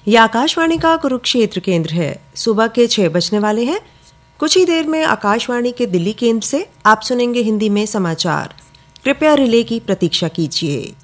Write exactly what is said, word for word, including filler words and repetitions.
ये आकाशवाणी का कुरुक्षेत्र केंद्र है। सुबह के छह बजने वाले हैं। कुछ ही देर में आकाशवाणी के दिल्ली केंद्र से आप सुनेंगे हिंदी में समाचार। कृपया रिले की प्रतीक्षा कीजिए।